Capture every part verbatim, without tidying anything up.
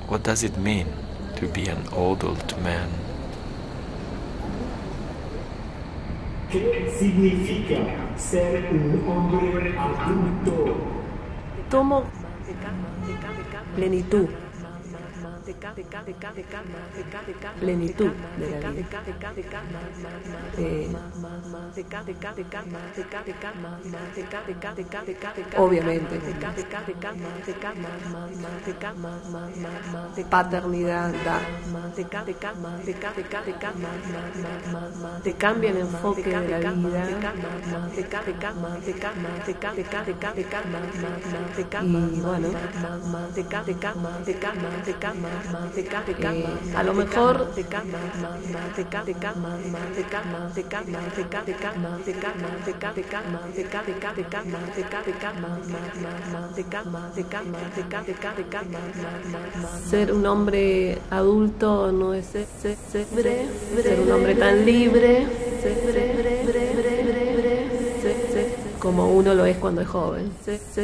What does it mean to be an adult man? ¿Qué significa ser un hombre adulto? Tomo plenitud. Plenitud de la vida. Eh, obviamente, paternidad da. Te cambia el enfoque de la vida. Y bueno, eh, a lo mejor ser un hombre adulto no es ser, ser, ser, ser un hombre tan libre como uno lo es cuando es joven.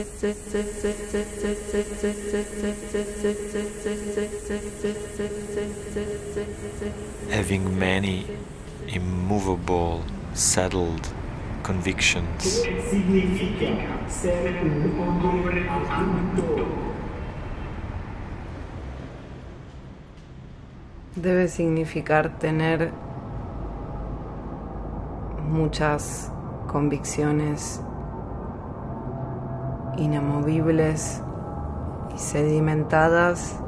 Having many immovable, settled convictions. ¿Qué significa ser un hombre adulto? Debe significar tener muchas convicciones inamovibles y sedimentadas